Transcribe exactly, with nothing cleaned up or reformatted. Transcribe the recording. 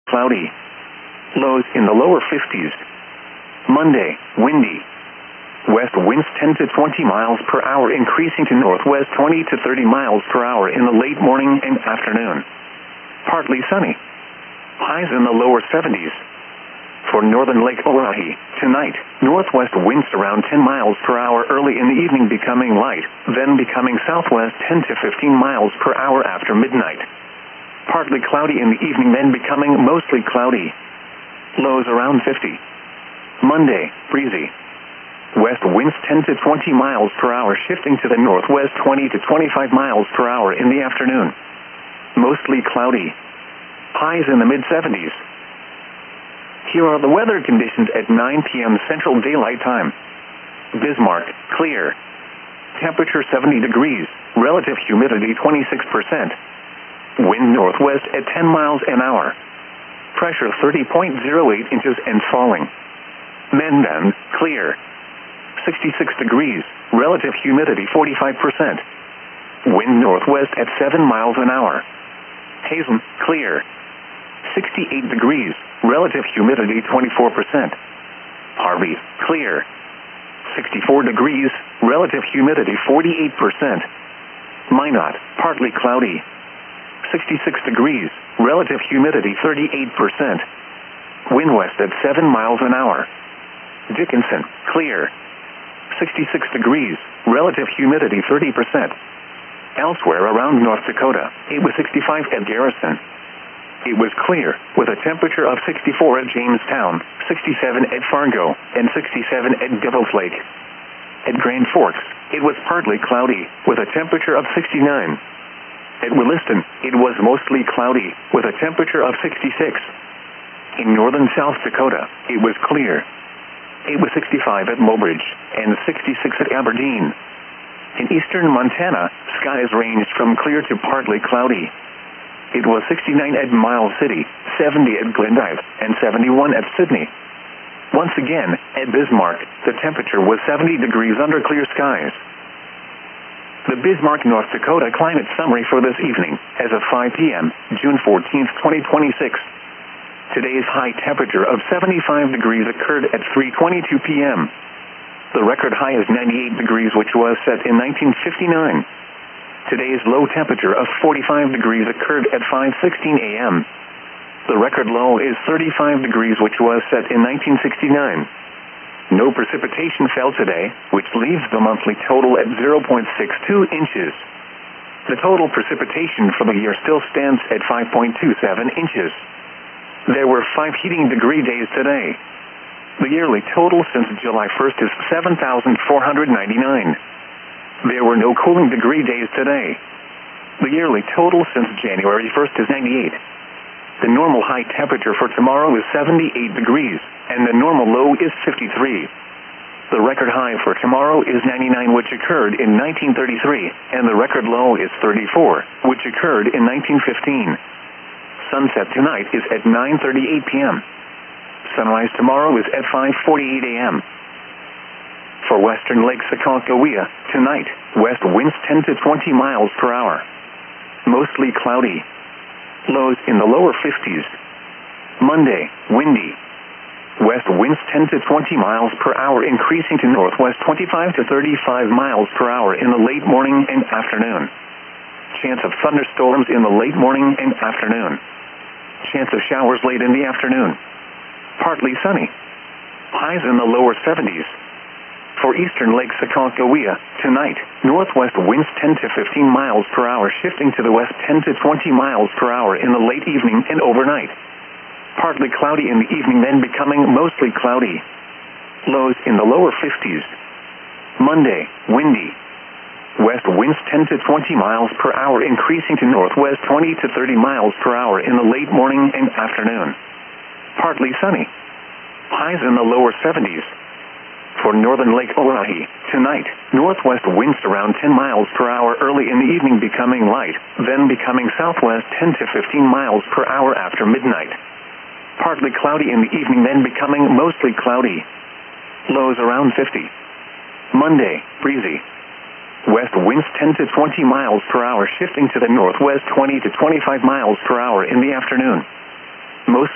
cloudy. Lows in the lower fifties. Monday, windy. West winds ten to twenty miles per hour, increasing to northwest twenty to thirty miles per hour in the late morning and afternoon. Partly sunny. Highs in the lower seventies. For northern Lake Oahe, tonight, northwest winds around ten miles per hour early in the evening, becoming light, then becoming southwest ten to fifteen miles per hour after midnight. Partly cloudy in the evening, then becoming mostly cloudy. Lows around fifty. Monday, breezy. West winds ten to twenty miles per hour, shifting to the northwest twenty to twenty-five miles per hour in the afternoon. Mostly cloudy. Highs in the mid-seventies. Here are the weather conditions at nine p m Central Daylight Time. Bismarck, clear. Temperature seventy degrees, relative humidity twenty-six percent. Wind northwest at ten miles an hour. Pressure thirty point zero eight inches and falling. Mendon, clear. sixty-six degrees, relative humidity forty-five percent. Wind northwest at seven miles an hour. Hazen, clear. sixty-eight degrees, relative humidity twenty-four percent. Harvey, clear. sixty-four degrees, relative humidity forty-eight percent. Minot, partly cloudy. sixty-six degrees, relative humidity thirty-eight percent. Wind west at seven miles an hour. Dickinson, clear. sixty-six degrees, relative humidity thirty percent. Elsewhere around North Dakota, it was sixty-five at Garrison. It was clear, with a temperature of sixty-four at Jamestown, sixty-seven at Fargo, and sixty-seven at Devil's Lake. At Grand Forks, it was partly cloudy, with a temperature of sixty-nine. At Williston, it was mostly cloudy, with a temperature of sixty-six. In northern South Dakota, it was clear. It was sixty-five at Mobridge, and sixty-six at Aberdeen. In eastern Montana, skies ranged from clear to partly cloudy. It was sixty-nine at Miles City, seventy at Glendive, and seventy-one at Sydney. Once again, at Bismarck, the temperature was seventy degrees under clear skies. The Bismarck, North Dakota climate summary for this evening, as of five p m, June fourteenth, twenty twenty-six. Today's high temperature of seventy-five degrees occurred at three twenty-two p m The record high is ninety-eight degrees, which was set in nineteen fifty-nine. Today's low temperature of forty-five degrees occurred at five sixteen a m The record low is thirty-five degrees, which was set in nineteen sixty-nine. No precipitation fell today, which leaves the monthly total at zero point six two inches. The total precipitation for the year still stands at five point two seven inches. There were five heating degree days today. The yearly total since July first is seven thousand four hundred ninety-nine. There were no cooling degree days today. The yearly total since January first is ninety-eight. The normal high temperature for tomorrow is seventy-eight degrees, and the normal low is fifty-three. The record high for tomorrow is ninety-nine, which occurred in nineteen thirty-three, and the record low is thirty-four, which occurred in nineteen fifteen. Sunset tonight is at nine thirty-eight p m Sunrise tomorrow is at five forty-eight a m For western Lake Sakonkohia, tonight, west winds ten to twenty miles per hour. Mostly cloudy. Lows in the lower fifties. Monday, windy. West winds ten to twenty miles per hour, increasing to northwest twenty-five to thirty-five miles per hour in the late morning and afternoon. Chance of thunderstorms in the late morning and afternoon. Chance of showers late in the afternoon. Partly sunny. Highs in the lower seventies. For eastern Lake Sakonkohia, tonight, northwest winds ten to fifteen miles per hour, shifting to the west ten to twenty miles per hour in the late evening and overnight. Partly cloudy in the evening, then becoming mostly cloudy. Lows in the lower fifties. Monday, windy. West winds ten to twenty miles per hour, increasing to northwest twenty to thirty miles per hour in the late morning and afternoon. Partly sunny. Highs in the lower seventies. For northern Lake Oahe, tonight, northwest winds around ten miles per hour early in the evening, becoming light, then becoming southwest ten to fifteen miles per hour after midnight. Partly cloudy in the evening, then becoming mostly cloudy. Lows around fifty. Monday, breezy. West winds ten to twenty miles per hour, shifting to the northwest twenty to twenty-five miles per hour in the afternoon. Most